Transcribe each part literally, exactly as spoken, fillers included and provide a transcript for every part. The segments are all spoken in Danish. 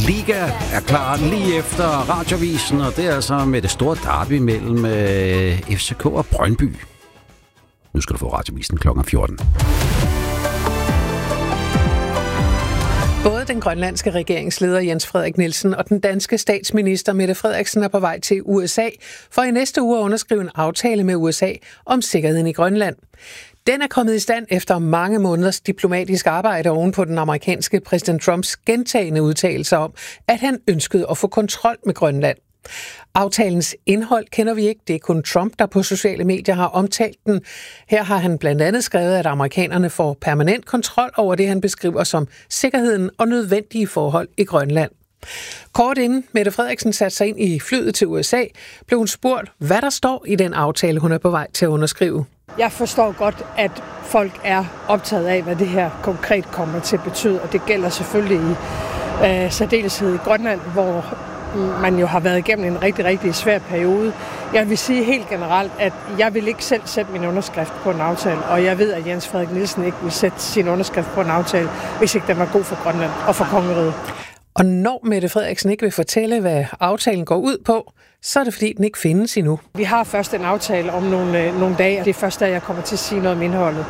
Liga er klar lige efter Radioavisen, og det er altså med det store derby mellem øh, F C K og Brøndby. Nu skal du få Radioavisen klokken fjorten. Både den grønlandske regeringsleder Jens Frederik Nielsen og den danske statsminister Mette Frederiksen er på vej til U S A for i næste uge at underskrive en aftale med U S A om sikkerheden i Grønland. Den er kommet i stand efter mange måneders diplomatisk arbejde oven på den amerikanske præsident Trumps gentagne udtalelser om, at han ønskede at få kontrol med Grønland. Aftalens indhold kender vi ikke. Det er kun Trump, der på sociale medier har omtalt den. Her har han blandt andet skrevet, at amerikanerne får permanent kontrol over det, han beskriver som sikkerheden og nødvendige forhold i Grønland. Kort inden Mette Frederiksen satte sig ind i flyet til U S A, blev hun spurgt, hvad der står i den aftale, hun er på vej til at underskrive. Jeg forstår godt, at folk er optaget af, hvad det her konkret kommer til at betyde, og det gælder selvfølgelig i øh, særdeleshed i Grønland, hvor man jo har været igennem en rigtig, rigtig svær periode. Jeg vil sige helt generelt, at jeg vil ikke selv sætte min underskrift på en aftale, og jeg ved, at Jens Frederik Nielsen ikke vil sætte sin underskrift på en aftale, hvis ikke den var god for Grønland og for kongeriget. Og når Mette Frederiksen ikke vil fortælle, hvad aftalen går ud på, så er det fordi, den ikke findes endnu. Vi har først en aftale om nogle, nogle dage, og det er først, da jeg kommer til at sige noget om indholdet.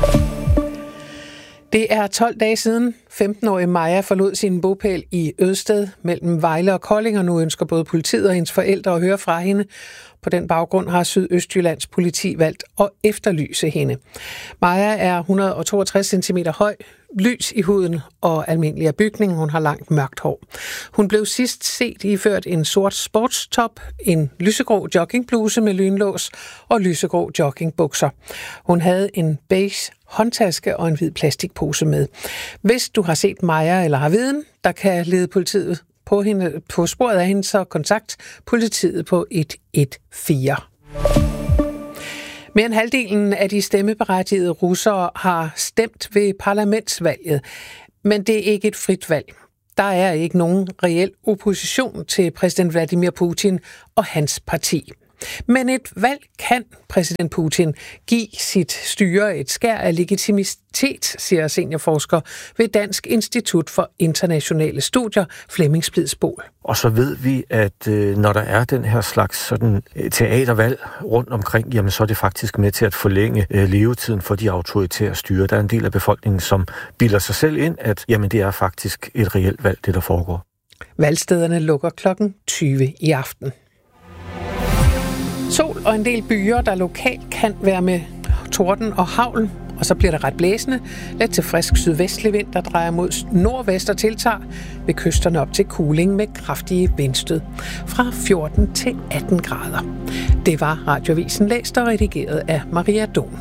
Det er tolv dage siden femten-årige Maja forlod sin bopæl i Ødsted mellem Vejle og Kolding, og nu ønsker både politiet og hendes forældre at høre fra hende. På den baggrund har Sydøstjyllands politi valgt at efterlyse hende. Maja er et hundrede og toogtres centimeter høj, lys i huden og almindelig af bygning. Hun har langt mørkt hår. Hun blev sidst set iført en sort sportstop, en lysegrå joggingbluse med lynlås og lysegrå joggingbukser. Hun havde en beige håndtaske og en hvid plastikpose med. Hvis du har set Maja eller har viden, der kan lede politiet på, hende, på sporet af hende, så kontakt politiet på et et fire. Mere end halvdelen af de stemmeberettigede russere har stemt ved parlamentsvalget, men det er ikke et frit valg. Der er ikke nogen reel opposition til præsident Vladimir Putin og hans parti. Men et valg kan præsident Putin give sit styre et skær af legitimitet, siger seniorforsker ved Dansk Institut for Internationale Studier, Flemming Splidsbol. Og så ved vi, at øh, når der er den her slags sådan, øh, teatervalg rundt omkring, jamen så er det faktisk med til at forlænge øh, levetiden for de autoritære styre. Der er en del af befolkningen, som bilder sig selv ind, at jamen, det er faktisk et reelt valg, det der foregår. Valgstederne lukker klokken tyve i aften. Sol og en del byer, der lokalt kan være med torden og hagl, og så bliver det ret blæsende. Let til frisk sydvestlig vind, der drejer mod nordvest og tiltager ved kysterne op til kuling med kraftige vindstød fra fjorten til atten grader. Det var Radioavisen læst og redigeret af Maria Don.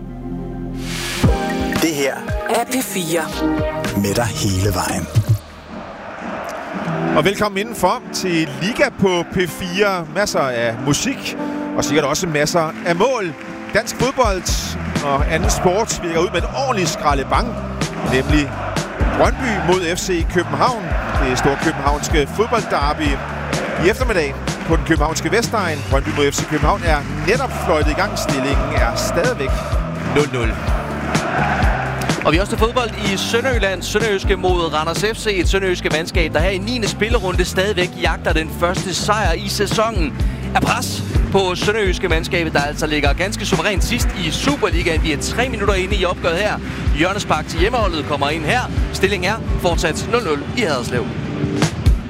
Det her er P fire. Med dig hele vejen. Og velkommen indenfor til Liga på P fire. Masser af musik og sikkert også masser af mål. Dansk fodbold og anden sport virker ud med et ordentligt skraldebang, nemlig Brøndby mod F C København. Det store københavnske fodboldderby i eftermiddag på den københavnske Vestegn. Brøndby mod F C København er netop fløjtet i gang. Stillingen er stadigvæk nul nul. Og vi er også til fodbold i Sønderjylland. Sønderjyske mod Randers F C. Et sønderjyske mandskab, der her i niende spillerunde stadigvæk jagter den første sejr i sæsonen. Er pres på Sønderjyske mandskabet, der altså ligger ganske suverænt sidst i Superligaen. Vi er tre minutter inde i opgøret her. Hjørnespark til hjemmeholdet kommer ind her. Stillingen er fortsat nul nul i Haderslev.